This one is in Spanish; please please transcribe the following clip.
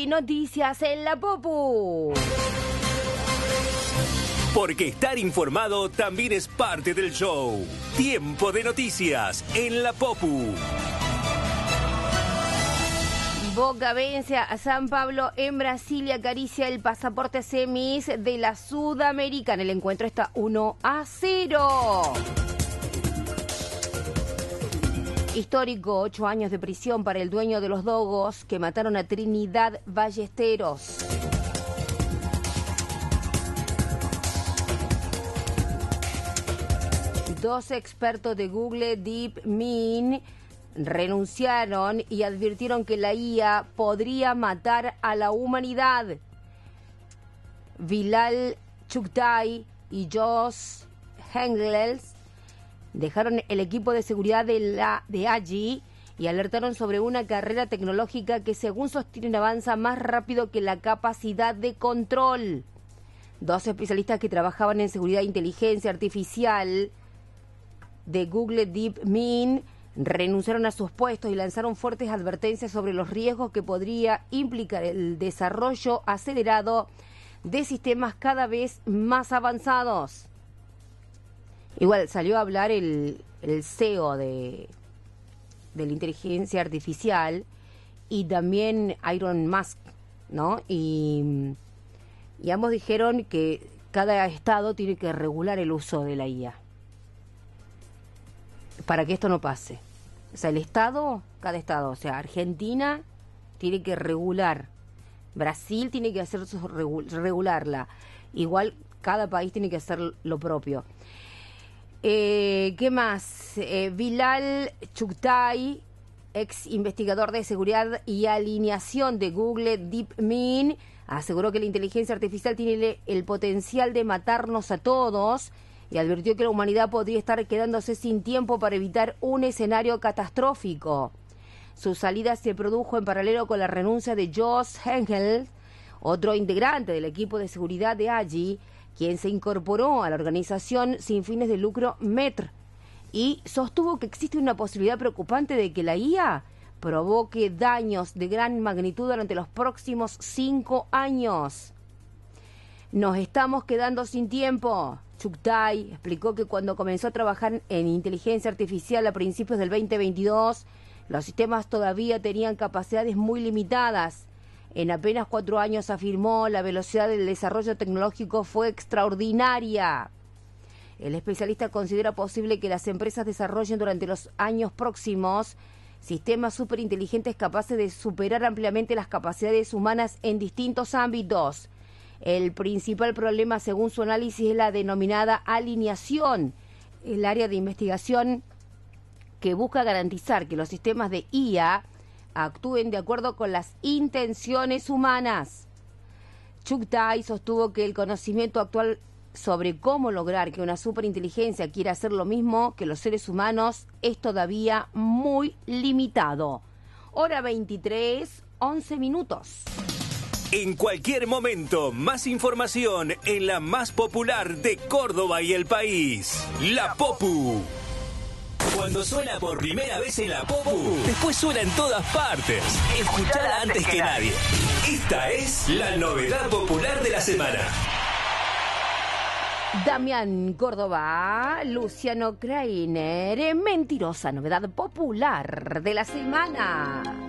y noticias en la Popu. Porque estar informado también es parte del show. Tiempo de noticias en la Popu. Boca vence a San Pablo en Brasil y acaricia el pasaporte semis de la Sudamericana. El encuentro está 1-0. Histórico, 8 años de prisión para el dueño de los dogos que mataron a Trinidad Ballesteros. Dos expertos de Google DeepMind renunciaron y advirtieron que la IA podría matar a la humanidad. Bilal Chughtai y Josh Hengels dejaron el equipo de seguridad de allí y alertaron sobre una carrera tecnológica que, según sostienen, avanza más rápido que la capacidad de control. Dos especialistas que trabajaban en seguridad e inteligencia artificial de Google DeepMind renunciaron a sus puestos y lanzaron fuertes advertencias sobre los riesgos que podría implicar el desarrollo acelerado de sistemas cada vez más avanzados. Igual salió a hablar el CEO de la inteligencia artificial y también Elon Musk, ¿no? Y ambos dijeron que cada estado tiene que regular el uso de la IA para que esto no pase. O sea, cada estado, o sea, Argentina tiene que regular, Brasil tiene que hacer regularla, igual cada país tiene que hacer lo propio. ¿Qué más? Bilal Chughtai, ex investigador de seguridad y alineación de Google DeepMind, aseguró que la inteligencia artificial tiene el potencial de matarnos a todos y advirtió que la humanidad podría estar quedándose sin tiempo para evitar un escenario catastrófico. Su salida se produjo en paralelo con la renuncia de Josh Hengels, otro integrante del equipo de seguridad de allí, quien se incorporó a la organización sin fines de lucro METR y sostuvo que existe una posibilidad preocupante de que la IA provoque daños de gran magnitud durante los próximos 5 años. Nos estamos quedando sin tiempo. Chughtai explicó que cuando comenzó a trabajar en inteligencia artificial a principios del 2022, los sistemas todavía tenían capacidades muy limitadas. En apenas 4 años, afirmó, la velocidad del desarrollo tecnológico fue extraordinaria. El especialista considera posible que las empresas desarrollen durante los años próximos sistemas superinteligentes capaces de superar ampliamente las capacidades humanas en distintos ámbitos. El principal problema, según su análisis, es la denominada alineación, el área de investigación que busca garantizar que los sistemas de IA actúen de acuerdo con las intenciones humanas. Chughtai sostuvo que el conocimiento actual sobre cómo lograr que una superinteligencia quiera hacer lo mismo que los seres humanos es todavía muy limitado. Hora 23, 11 minutos. En cualquier momento, más información en la más popular de Córdoba y el país, La Popu. Cuando suena por primera vez en La Popu, después suena en todas partes. Escuchala antes que nadie. Esta es la novedad popular de la semana. Damián Córdoba, Luciano Kreiner, mentirosa novedad popular de la semana.